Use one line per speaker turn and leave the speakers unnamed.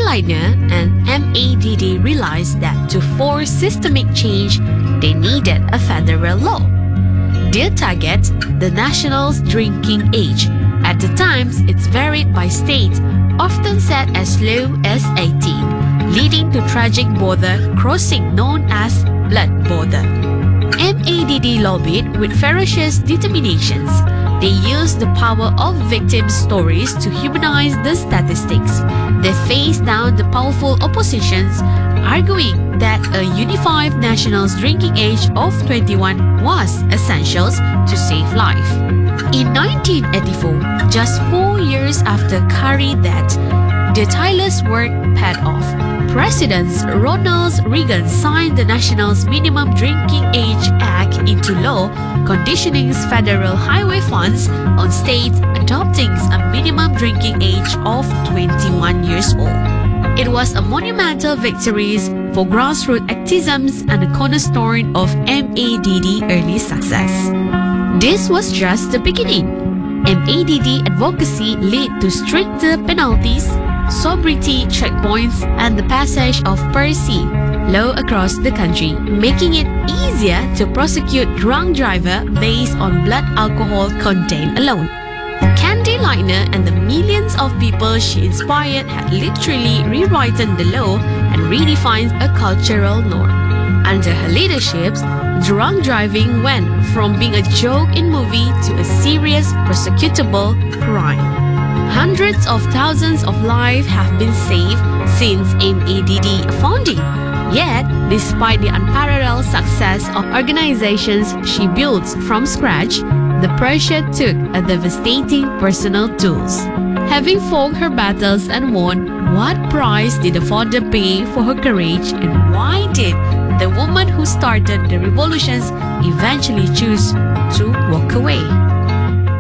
Leitner and MADD realized that to force systemic change, they needed a federal law. Their target, the nationals' drinking age. At the times, it's varied by state, often set as low as 18, leading to tragic border crossing known as blood border. MADD lobbied with ferocious determinations. They used the power of victim stories to humanize the statistics. They faced down the powerful oppositions, arguing that a unified nationals' drinking age of 21 was essential to save life. In 1984, just 4 years after Carrie death, the tireless work paid off. President Ronald Reagan signed the Nationals Minimum Drinking Age Act into law, conditioning federal highway funds on states adopting a minimum drinking age of 21 years old. It was a monumental victory for grassroots activism and a cornerstone of MADD early success. This was just the beginning. MADD advocacy led to stricter penalties, sobriety checkpoints, and the passage of per se law across the country, making it easier to prosecute drunk driver based on blood alcohol content alone. Candy Leitner and the millions of people she inspired had literally rewritten the law and redefined a cultural norm. Under her leadership, drunk driving went from being a joke in movie to a serious prosecutable crime. Hundreds of thousands of lives have been saved since MADD founding. Yet, despite the unparalleled success of organizations she built from scratch, the pressure took a devastating personal toll. Having fought her battles and won, what price did the founder pay for her courage, and why did the woman who started the revolutions eventually choose to walk away?